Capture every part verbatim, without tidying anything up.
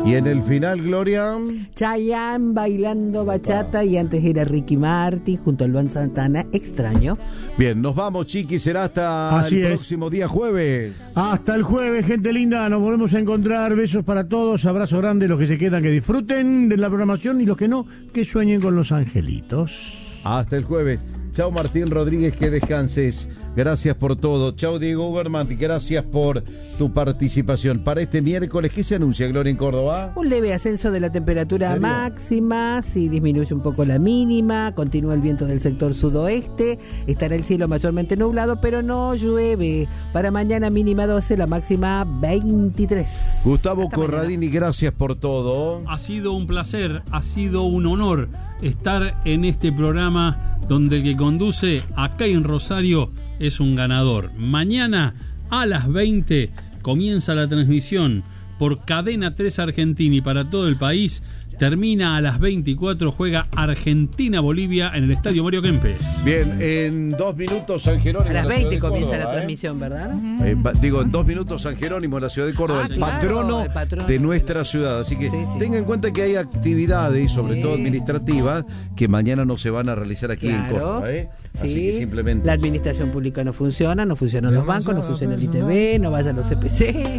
Y en el final, Gloria, Chayanne bailando bachata ah. y antes era Ricky Martin junto a Luan Santana, Extraño. Bien, nos vamos, chiqui, será hasta Así el es. próximo día jueves. Hasta el jueves, gente linda, nos volvemos a encontrar, besos para todos, abrazo grande, los que se quedan que disfruten de la programación y los que no, que sueñen con los angelitos. Hasta el jueves. Chao Martín Rodríguez, que descanses. Gracias por todo. Chao Diego Uberman, gracias por tu participación. Para este miércoles, ¿qué se anuncia, Gloria, en Córdoba? Un leve ascenso de la temperatura máxima, si disminuye un poco la mínima, continúa el viento del sector sudoeste, estará el cielo mayormente nublado, pero no llueve. Para mañana mínima doce, la máxima veintitrés. Gustavo Hasta Corradini, mañana. Gracias por todo. Ha sido un placer, ha sido un honor estar en este programa donde el que conduce acá en Rosario es un ganador. Mañana a las veinte comienza la transmisión por Cadena tres Argentina y para todo el país. Termina a las veinticuatro, juega Argentina-Bolivia en el Estadio Mario Kempes. Bien, en dos minutos San Jerónimo. A las veinte comienza Córdoba, la ¿eh? transmisión, ¿verdad? Eh, digo, en dos minutos San Jerónimo, en la ciudad de Córdoba, ah, el, claro, patrono el patrono de nuestra ciudad. Así que sí, sí. tenga en cuenta que hay actividades, sobre sí. todo administrativas, que mañana no se van a realizar aquí claro. en Córdoba. ¿eh? Así sí. que simplemente... La administración pública no funciona, no funcionan los bancos, no funciona el I T B, no vayan los C P C.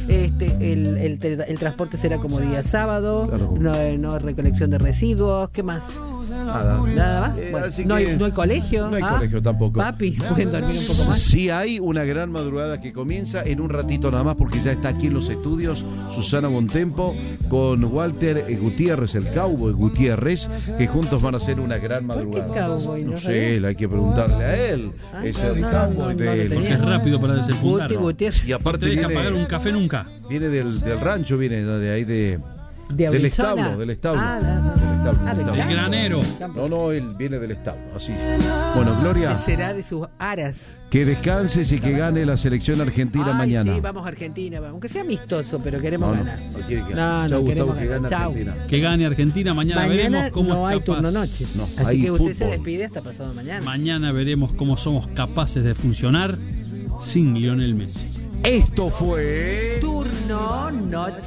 Este, el, el, el transporte será como día sábado, claro. no, no recolección de residuos, ¿qué más? Nada. Nada más. Eh, bueno, no, hay, no hay colegio. No hay ¿ah? colegio tampoco. Papis, pueden dormir un poco más. Sí hay una gran madrugada que comienza en un ratito nada más, porque ya está aquí en los estudios Susana Bontempo con Walter Gutiérrez, el cowboy Gutiérrez, que juntos van a hacer una gran madrugada. ¿Por qué cowboy? No, no sé, hay que preguntarle a él. Ah, es no, el no, cowboy no, no, de él. Porque es rápido para desenfundar. Y aparte no te deja viene, pagar un café nunca. Viene del, del rancho, viene de ahí de... ¿De del establo, del establo. Ah, no, no. Del establo, Ah, del del establo. El granero. No, no, él viene del establo, así. Bueno, Gloria. ¿Qué será de sus aras? Que descanses y que gane la selección argentina Ay, mañana. Sí, vamos a Argentina, aunque sea amistoso, pero queremos no, ganar. No, no, quiere que no, no Chau, queremos Gustavo, ganar. Que gane Chau. Argentina. Que gane Argentina. Mañana, mañana veremos cómo no es hay capaz. turno noche. No, Así que usted fútbol. se despide hasta pasado mañana. Mañana veremos cómo somos capaces de funcionar sin Lionel Messi. Esto fue Turno Noche.